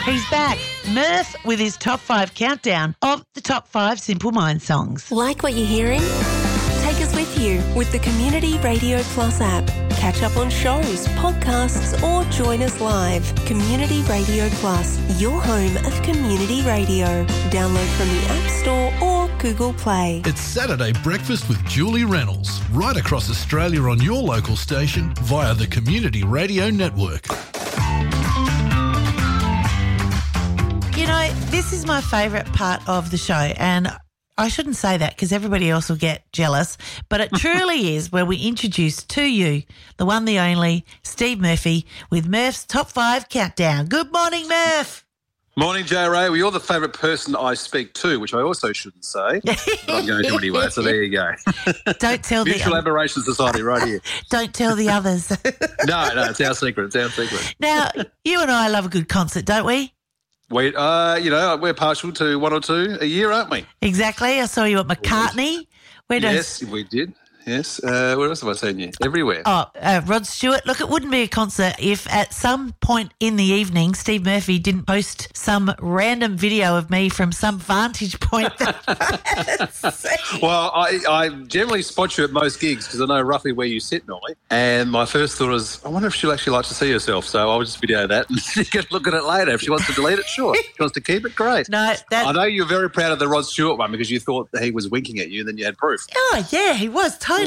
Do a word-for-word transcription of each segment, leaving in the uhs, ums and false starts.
He's back. Murph with his top five countdown of the top five Simple Minds songs. Like what you're hearing? Take us with you with the Community Radio Plus app. Catch up on shows, podcasts, or join us live. Community Radio Plus, your home of community radio. Download from the App Store or Google Play. It's Saturday Breakfast with Julie Reynolds, right across Australia on your local station via the Community Radio Network. You know, this is my favourite part of the show, and I shouldn't say that because everybody else will get jealous, but it truly is where we introduce to you the one, the only, Steve Murphy with Murph's Top five Countdown. Good morning, Murph. Morning, J Ray. Well, you're the favourite person I speak to, which I also shouldn't say, but I'm going to anyway, so there you go. Don't tell the Mutual Admiration Society right here. Don't tell the others. No, no, it's our secret. It's our secret. Now, you and I love a good concert, don't we? We, uh, you know, we're partial to one or two a year, aren't we? Exactly. I saw you at McCartney. Where yes, we did. Yes. Uh, where else have I seen you? Everywhere. Oh, uh, Rod Stewart. Look, it wouldn't be a concert if at some point in the evening Steve Murphy didn't post some random video of me from some vantage point. That well, I, I generally spot you at most gigs because I know roughly where you sit normally. And my first thought was, I wonder if she'll actually like to see herself. So I'll just video that and you can look at it later. If she wants to delete it, sure. If she wants to keep it, great. No, that... I know you're very proud of the Rod Stewart one because you thought that he was winking at you and then you had proof. Oh, yeah, he was, totally.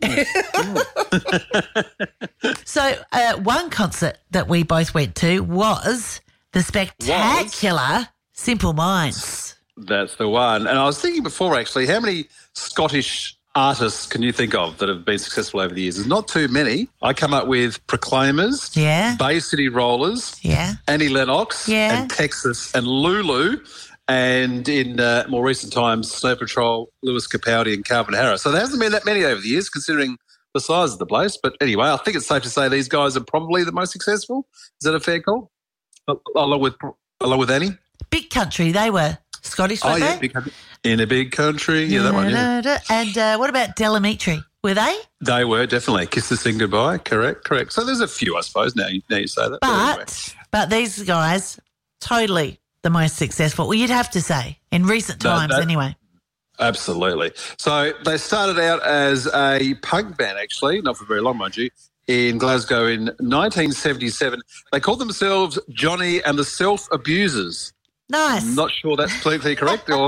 So uh, one concert that we both went to was the spectacular was. Simple Minds. That's the one. And I was thinking before, actually, how many Scottish artists can you think of that have been successful over the years? There's not too many. I come up with Proclaimers, yeah, Bay City Rollers, yeah, Annie Lennox, yeah, and Texas, and Lulu. And in uh, more recent times, Snow Patrol, Lewis Capaldi and Calvin Harris. So there hasn't been that many over the years, considering the size of the place. But anyway, I think it's safe to say these guys are probably the most successful. Is that a fair call? Along with along with Annie? Big Country, they were Scottish, weren't oh, yeah, they? big country. In a Big Country. Yeah, that one, yeah. And uh, what about Delamitri? Were they? They were, definitely. Kiss the Sing Goodbye, correct, correct. So there's a few, I suppose, now you, now you say that. But, but, anyway. but these guys, totally the most successful. Well, you'd have to say, in recent times that, that, anyway. Absolutely. So they started out as a punk band, actually, not for very long, mind you, in Glasgow in nineteen seventy-seven. They called themselves Johnny and the Self-Abusers. Nice. I'm not sure that's politically correct. or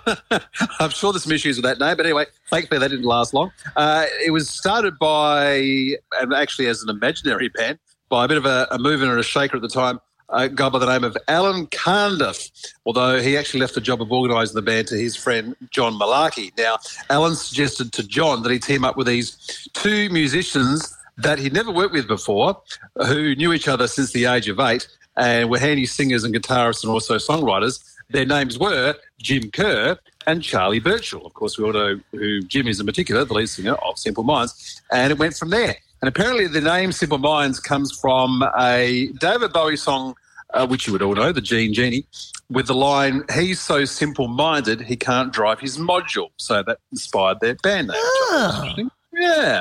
I'm sure there's some issues with that name. But anyway, thankfully that didn't last long. Uh, it was started by, and actually as an imaginary band, by a bit of a, a mover and a shaker at the time, a guy by the name of Alan Cardiff, although he actually left the job of organising the band to his friend John Malarkey. Now, Alan suggested to John that he team up with these two musicians that he'd never worked with before, who knew each other since the age of eight and were handy singers and guitarists and also songwriters. Their names were Jim Kerr and Charlie Birchall. Of course, we all know who Jim is in particular, the lead singer of Simple Minds, and it went from there. And apparently the name Simple Minds comes from a David Bowie song, uh, which you would all know, the Gene Genie, with the line, he's so simple-minded he can't drive his module. So that inspired their band name. Oh. Yeah.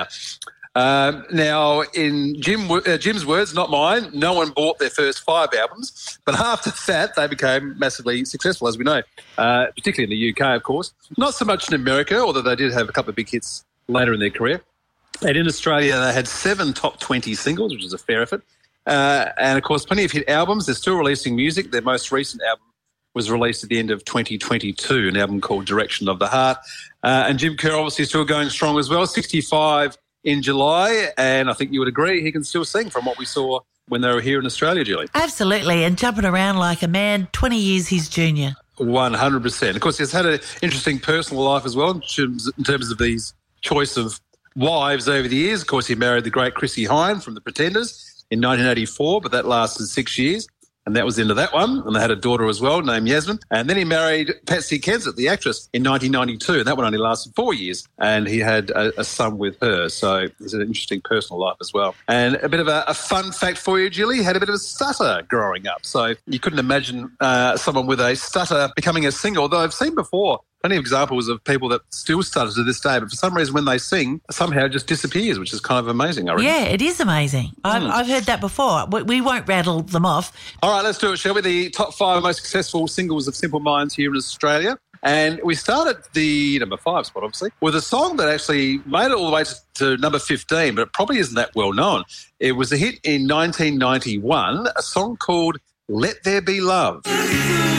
Um, now, in Jim, uh, Jim's words, not mine, no one bought their first five albums, but after that they became massively successful, as we know, uh, particularly in the U K, of course. Not so much in America, although they did have a couple of big hits later in their career. And in Australia, they had seven top twenty singles, which is a fair effort. Uh, and, of course, plenty of hit albums. They're still releasing music. Their most recent album was released at the end of twenty twenty-two, an album called Direction of the Heart. Uh, and Jim Kerr obviously still going strong as well, sixty-five in July. And I think you would agree he can still sing from what we saw when they were here in Australia, Julie. Absolutely, and jumping around like a man, twenty years his junior. one hundred percent. Of course, he's had an interesting personal life as well in terms, in terms of these choice of wives over the years. Of course, he married the great Chrissie Hynde from The Pretenders in nineteen eighty-four, but that lasted six years. And that was the end of that one. And they had a daughter as well named Yasmin. And then he married Patsy Kensit, the actress, in nineteen ninety-two. And that one only lasted four years. And he had a, a son with her. So it's an interesting personal life as well. And a bit of a, a fun fact for you, Julie, he had a bit of a stutter growing up. So you couldn't imagine uh, someone with a stutter becoming a singer. Although I've seen before plenty of examples of people that still stutter to this day, but for some reason when they sing, somehow it just disappears, which is kind of amazing, I reckon. Yeah, it is amazing. I've, Mm. I've heard that before. We, we won't rattle them off. All right, let's do it, shall we? The top five most successful singles of Simple Minds here in Australia. And we started the number five spot, obviously, with a song that actually made it all the way to, to number fifteen, but it probably isn't that well known. It was a hit in nineteen ninety-one, a song called Let There Be Love.